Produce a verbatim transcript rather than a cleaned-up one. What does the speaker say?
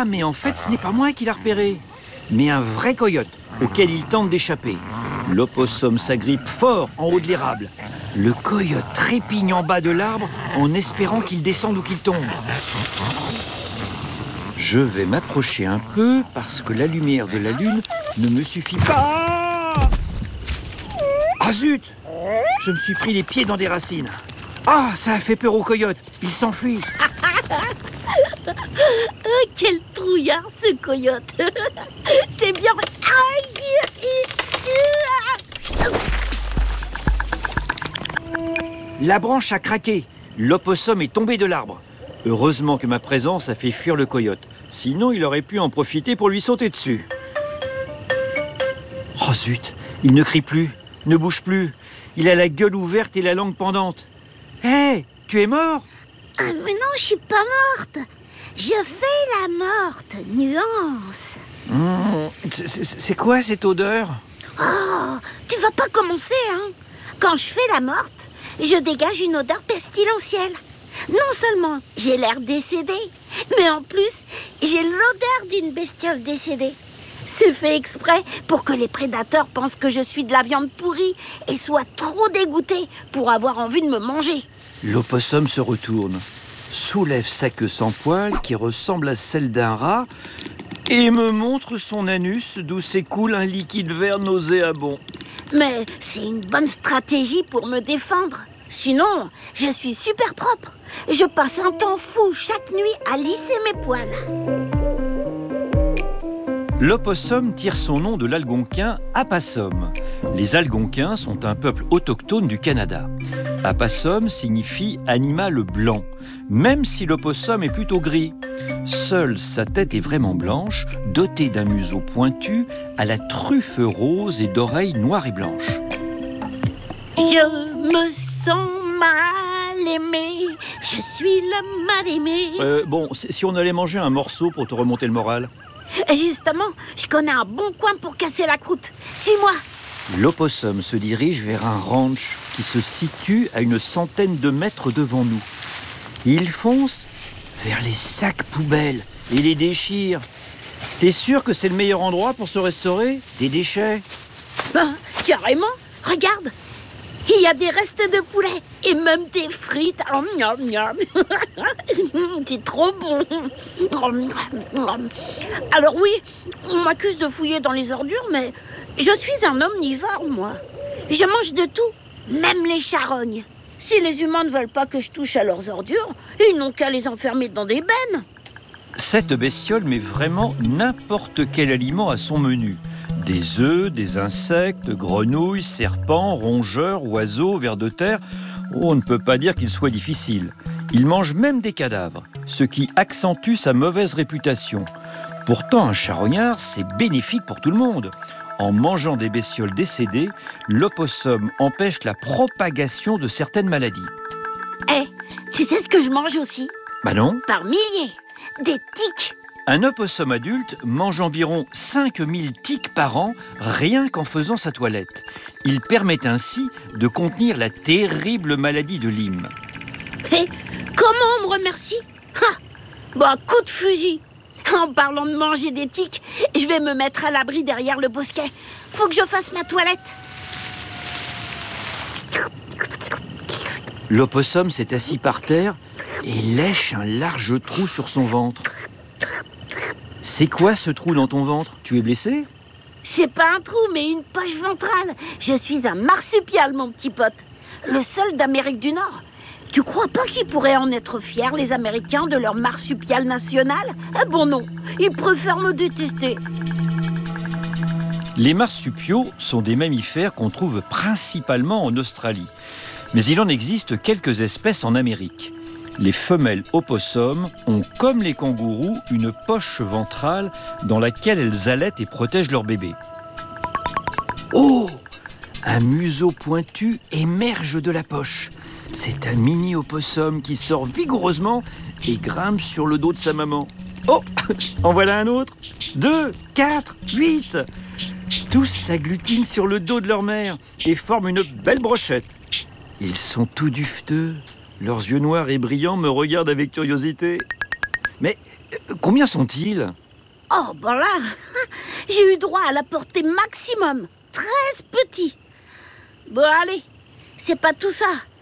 mais en fait, ce n'est pas moi qui l'a repéré, mais un vrai coyote auquel il tente d'échapper. L'opossum s'agrippe fort en haut de l'érable. Le coyote trépigne en bas de l'arbre en espérant qu'il descende ou qu'il tombe. Je vais m'approcher un peu parce que la lumière de la lune ne me suffit pas. Ah zut! Je me suis pris les pieds dans des racines. Ah, ça a fait peur au coyote. Il s'enfuit. Quel trouillard, ce coyote. C'est bien... La branche a craqué. L'opossum est tombé de l'arbre. Heureusement que ma présence a fait fuir le coyote. Sinon, il aurait pu en profiter pour lui sauter dessus. Oh zut, il ne crie plus, ne bouge plus. Il a la gueule ouverte et la langue pendante. Hé, hey, tu es mort? Ah, mais non, je suis pas morte. Je fais la morte, nuance. Mmh, c'est, c'est quoi cette odeur? Oh, tu vas pas commencer, hein? Quand je fais la morte, je dégage une odeur pestilentielle. Non seulement j'ai l'air décédée, mais en plus, j'ai l'odeur d'une bestiole décédée. C'est fait exprès pour que les prédateurs pensent que je suis de la viande pourrie et soient trop dégoûtés pour avoir envie de me manger. L'opossum se retourne, soulève sa queue sans poils qui ressemble à celle d'un rat et me montre son anus d'où s'écoule un liquide vert nauséabond. Mais c'est une bonne stratégie pour me défendre. Sinon, je suis super propre. Je passe un temps fou chaque nuit à lisser mes poils. L'opossum tire son nom de l'algonquin Apassum. Les Algonquins sont un peuple autochtone du Canada. Apassum signifie animal blanc, même si l'opossum est plutôt gris. Seule sa tête est vraiment blanche, dotée d'un museau pointu, à la truffe rose et d'oreilles noires et blanches. Je me sens mal aimée, je suis la mal aimée. Euh, bon, si on allait manger un morceau pour te remonter le moral? Justement, je connais un bon coin pour casser la croûte. Suis-moi. L'opossum se dirige vers un ranch qui se situe à une centaine de mètres devant nous. Il fonce vers les sacs poubelles et les déchire. T'es sûr que c'est le meilleur endroit pour se restaurer des déchets? Ben, carrément. Regarde, il y a des restes de poulet et même des frites. Oh, miam, miam. C'est trop bon. Alors oui, on m'accuse de fouiller dans les ordures, mais je suis un omnivore, moi. Je mange de tout, même les charognes. Si les humains ne veulent pas que je touche à leurs ordures, ils n'ont qu'à les enfermer dans des bennes. Cette bestiole met vraiment n'importe quel aliment à son menu. Des œufs, des insectes, grenouilles, serpents, rongeurs, oiseaux, vers de terre. Oh, on ne peut pas dire qu'il soit difficile. Il mange même des cadavres, ce qui accentue sa mauvaise réputation. Pourtant, un charognard, c'est bénéfique pour tout le monde. En mangeant des bestioles décédées, l'opossum empêche la propagation de certaines maladies. Eh, hey, tu sais ce que je mange aussi? Bah non. Par milliers, des tiques. Un opossum adulte mange environ cinq mille tiques par an, rien qu'en faisant sa toilette. Il permet ainsi de contenir la terrible maladie de Lyme. Et comment on me remercie? Ha! Bah, coup de fusil. En parlant de manger des tiques, je vais me mettre à l'abri derrière le bosquet. Faut que je fasse ma toilette. L'opossum s'est assis par terre et lèche un large trou sur son ventre. C'est quoi ce trou dans ton ventre? Tu es blessé? C'est pas un trou, mais une poche ventrale. Je suis un marsupial, mon petit pote. Le seul d'Amérique du Nord. Tu crois pas qu'ils pourraient en être fiers, les Américains, de leur marsupial national? Eh bon non, ils préfèrent me détester. Les marsupiaux sont des mammifères qu'on trouve principalement en Australie. Mais il en existe quelques espèces en Amérique. Les femelles opossums ont, comme les kangourous, une poche ventrale dans laquelle elles allaitent et protègent leur bébé. Oh! Un museau pointu émerge de la poche. C'est un mini opossum qui sort vigoureusement et grimpe sur le dos de sa maman. Oh! En voilà un autre. Deux, quatre, huit. Tous s'agglutinent sur le dos de leur mère et forment une belle brochette. Ils sont tout duveteux. Leurs yeux noirs et brillants me regardent avec curiosité. Mais Euh, Combien sont-ils? Oh, ben là, j'ai eu droit à la portée maximum. treize petits. Bon, allez, c'est pas tout ça.